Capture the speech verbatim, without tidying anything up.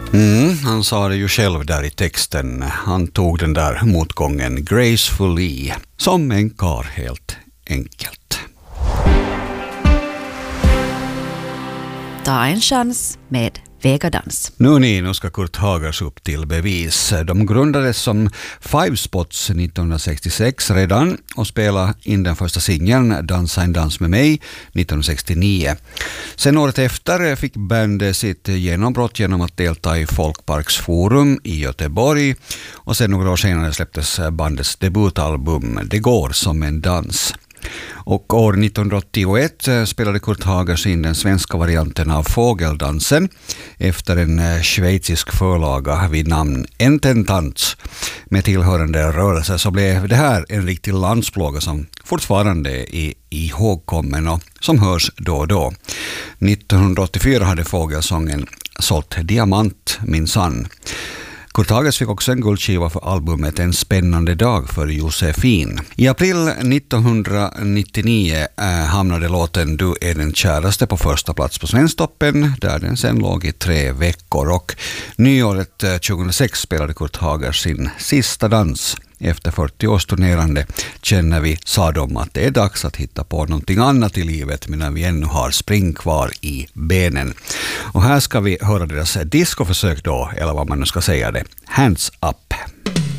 Mm, han sa det ju själv där i texten. Han tog den där motgången gracefully, som en kar helt enkelt. Ta en chans med Vegadans. Nu ni, nu ska Kurt Hagers upp till bevis. De grundades som Five Spots nittonhundrasextiosex redan och spelade in den första singeln Dansa en dans med mig nittonhundrasextionio. Sen året efter fick bandet sitt genombrott genom att delta i Folkparks Forum i Göteborg och sen några år senare släpptes bandets debutalbum Det går som en dans. Och år nittonhundraåttioett spelade Kurt Hagers in den svenska varianten av Fågeldansen efter en schweizisk förlaga vid namn Ententanz. Med tillhörande rörelse så blev det här en riktig landsplåga som fortfarande är ihågkommen och som hörs då och då. nittonhundraåttiofyra hade Fågelsången sålt diamant minsann. Kurt Hagers fick också en guldskiva för albumet En spännande dag för Josefin. I april nittonhundranittionio äh, hamnade låten Du är den käraste på första plats på Svensktoppen, där den sen låg i tre veckor. Och nyåret äh, tjugohundrasex spelade Kurt Hagers sin sista dans. Efter fyrtio års turnerande känner vi, sa de, att det är dags att hitta på någonting annat i livet medan vi ännu har spring kvar i benen. Och här ska vi höra deras discoförsök då, eller vad man nu ska säga det. Hands up.